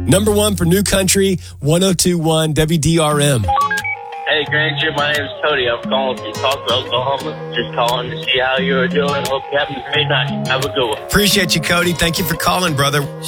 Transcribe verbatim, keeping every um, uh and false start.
Number one for New Country, one oh two point one W D R M. Hey, Granger, my name is Cody. I'm calling from Tulsa, Oklahoma. Just calling to see how you are doing. Hope you're having a great night. Have a good one. Appreciate you, Cody. Thank you for calling, brother.